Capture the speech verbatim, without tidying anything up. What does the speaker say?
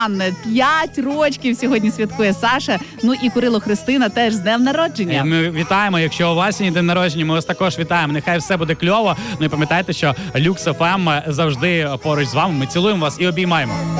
П'ять рочків сьогодні святкує Саша. Ну і Курило Христина теж з днем народження. Ми вітаємо. Якщо у вас сьогодні день народження, ми вас також вітаємо. Нехай все буде кльово. Ну і пам'ятайте, що Люкс еф ем завжди поруч з вами. Ми цілуємо вас і обіймаємо.